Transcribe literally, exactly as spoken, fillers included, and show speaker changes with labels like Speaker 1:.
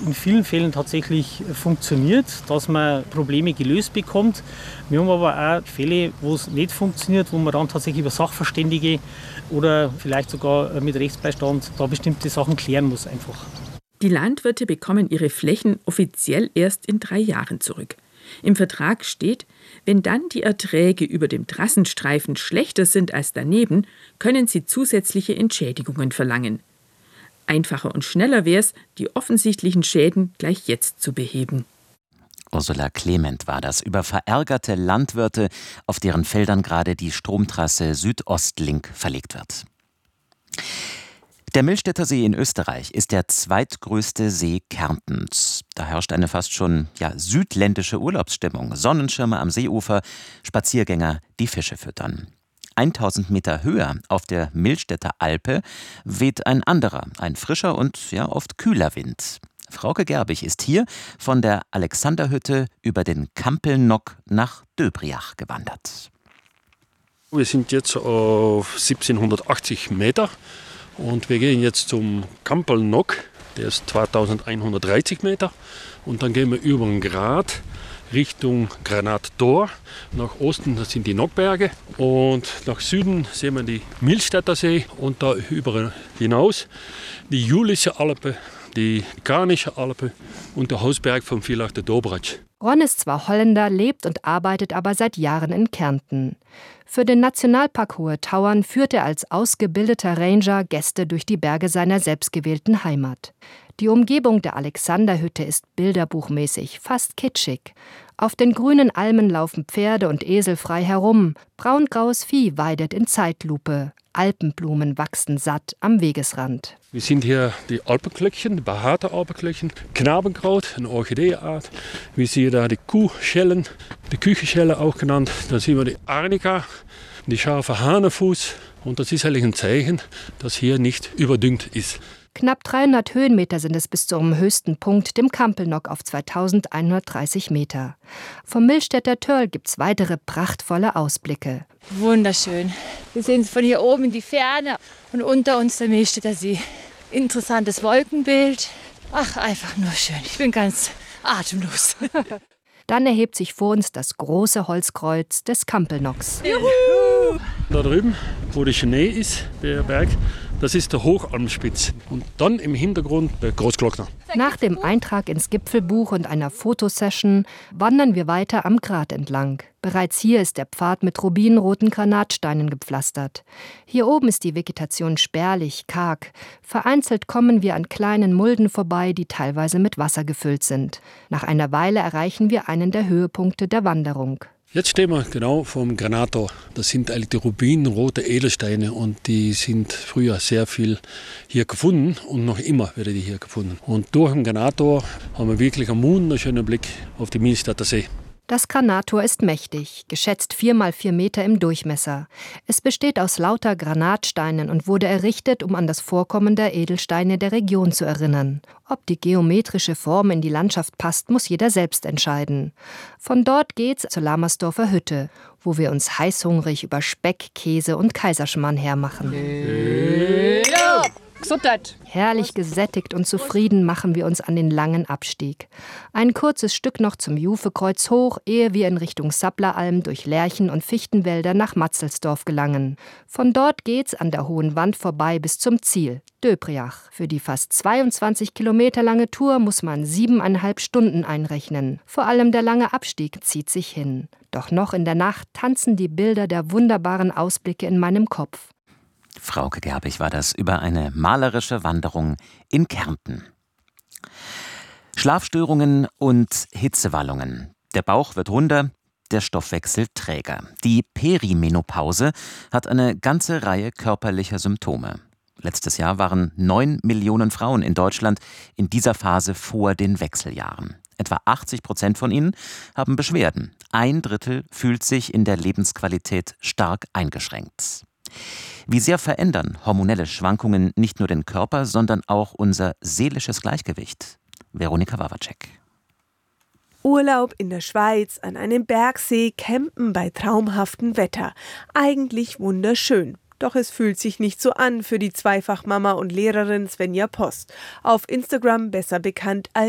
Speaker 1: in vielen Fällen tatsächlich funktioniert, dass man Probleme gelöst bekommt. Wir haben aber auch Fälle, wo es nicht funktioniert, wo man dann tatsächlich über Sachverständige oder vielleicht sogar mit Rechtsbeistand da bestimmte Sachen klären muss einfach.
Speaker 2: Die Landwirte bekommen ihre Flächen offiziell erst in drei Jahren zurück. Im Vertrag steht, wenn dann die Erträge über dem Trassenstreifen schlechter sind als daneben, können sie zusätzliche Entschädigungen verlangen. Einfacher und schneller wäre es, die offensichtlichen Schäden gleich jetzt zu beheben.
Speaker 3: Ursula Clement war das über verärgerte Landwirte, auf deren Feldern gerade die Stromtrasse Südostlink verlegt wird. Der Millstätter See in Österreich ist der zweitgrößte See Kärntens. Da herrscht eine fast schon ja, südländische Urlaubsstimmung. Sonnenschirme am Seeufer, Spaziergänger, die Fische füttern. tausend Meter höher auf der Millstätter Alpe weht ein anderer, ein frischer und ja, oft kühler Wind. Frauke Gerbig ist hier von der Alexanderhütte über den Kampelnock nach Döbriach gewandert.
Speaker 4: Wir sind jetzt auf siebzehnhundertachtzig Meter. Und wir gehen jetzt zum Kampelnock, der ist zweitausendeinhundertdreißig Meter. Und dann gehen wir über den Grat Richtung Granattor. Nach Osten, das sind die Nockberge. Und nach Süden sehen wir die Millstätter See. Und da über hinaus die Julische Alpe, die Karnische Alpe und der Hausberg vom Villachter Dobratsch.
Speaker 5: Ron ist zwar Holländer, lebt und arbeitet aber seit Jahren in Kärnten. Für den Nationalpark Hohe Tauern führt er als ausgebildeter Ranger Gäste durch die Berge seiner selbstgewählten Heimat. Die Umgebung der Alexanderhütte ist bilderbuchmäßig, fast kitschig. Auf den grünen Almen laufen Pferde und Esel frei herum. Braungraues Vieh weidet in Zeitlupe. Alpenblumen wachsen satt am Wegesrand.
Speaker 4: Wir sind hier die Alpenglöckchen, die behaarte Alpenglöckchen, Knabenkraut, eine Orchideenart. Wir sehen da die Kuhschellen, die Küchenschelle auch genannt. Dann sehen wir die Arnika, die scharfe Hanefuß. Und das ist eigentlich ein Zeichen, dass hier nicht überdüngt ist.
Speaker 5: Knapp dreihundert Höhenmeter sind es bis zum höchsten Punkt, dem Kampelnock auf zweitausendeinhundertdreißig Meter. Vom Millstätter Törl gibt's weitere prachtvolle Ausblicke.
Speaker 6: Wunderschön. Wir sehen von hier oben in die Ferne und unter uns der Millstätter See. Interessantes Wolkenbild. Ach, einfach nur schön. Ich bin ganz atemlos.
Speaker 5: Dann erhebt sich vor uns das große Holzkreuz des Kampelnocks.
Speaker 4: Juhu! Da drüben, wo der Schnee ist, der Berg, das ist der Hochalmspitz. Und dann im Hintergrund der Großglockner.
Speaker 5: Nach dem Eintrag ins Gipfelbuch und einer Fotosession wandern wir weiter am Grat entlang. Bereits hier ist der Pfad mit rubinroten Granatsteinen gepflastert. Hier oben ist die Vegetation spärlich, karg. Vereinzelt kommen wir an kleinen Mulden vorbei, die teilweise mit Wasser gefüllt sind. Nach einer Weile erreichen wir einen der Höhepunkte der Wanderung.
Speaker 4: Jetzt stehen wir genau vom Granator. Das sind eigentlich die rubinrote Edelsteine und die sind früher sehr viel hier gefunden und noch immer werden die hier gefunden. Und durch den Granator haben wir wirklich einen wunderschönen Blick auf die Millstätter See.
Speaker 5: Das Granator ist mächtig, geschätzt vier mal vier Meter im Durchmesser. Es besteht aus lauter Granatsteinen und wurde errichtet, um an das Vorkommen der Edelsteine der Region zu erinnern. Ob die geometrische Form in die Landschaft passt, muss jeder selbst entscheiden. Von dort geht's zur Lamersdorfer Hütte, wo wir uns heißhungrig über Speck, Käse und Kaiserschmarrn hermachen.
Speaker 6: Ja. Gesundheit.
Speaker 5: Herrlich gesättigt und zufrieden machen wir uns an den langen Abstieg. Ein kurzes Stück noch zum Jufekreuz hoch, ehe wir in Richtung Sappleralm durch Lärchen- und Fichtenwälder nach Matzelsdorf gelangen. Von dort geht's an der hohen Wand vorbei bis zum Ziel, Döbriach. Für die fast zweiundzwanzig Kilometer lange Tour muss man siebeneinhalb Stunden einrechnen. Vor allem der lange Abstieg zieht sich hin. Doch noch in der Nacht tanzen die Bilder der wunderbaren Ausblicke in meinem Kopf.
Speaker 3: Frauke Gerbig war das über eine malerische Wanderung in Kärnten. Schlafstörungen und Hitzewallungen. Der Bauch wird runder, der Stoffwechsel träger. Die Perimenopause hat eine ganze Reihe körperlicher Symptome. Letztes Jahr waren neun Millionen Frauen in Deutschland in dieser Phase vor den Wechseljahren. Etwa achtzig Prozent von ihnen haben Beschwerden. Ein Drittel fühlt sich in der Lebensqualität stark eingeschränkt. Wie sehr verändern hormonelle Schwankungen nicht nur den Körper, sondern auch unser seelisches Gleichgewicht? Veronika Wawacek.
Speaker 7: Urlaub in der Schweiz, an einem Bergsee, campen bei traumhaftem Wetter. Eigentlich wunderschön. Doch es fühlt sich nicht so an für die Zweifachmama und Lehrerin Svenja Post. Auf Instagram besser bekannt als